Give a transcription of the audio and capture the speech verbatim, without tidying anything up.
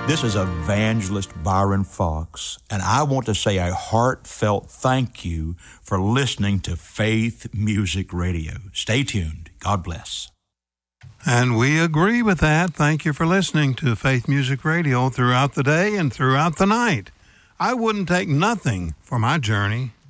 This is Evangelist Byron Fox, and I want to say a heartfelt thank you for listening to Faith Music Radio. Stay tuned. God bless. And we agree with that. Thank you for listening to Faith Music Radio throughout the day and throughout the night. I wouldn't take nothing for my journey.